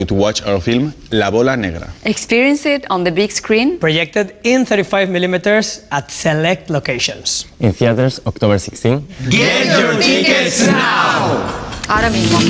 to watch our film La Bola Negra. Experience it on the big screen. Projected in 35mm at select locations. In theaters, October 16. Get your tickets now! Ahora mismo.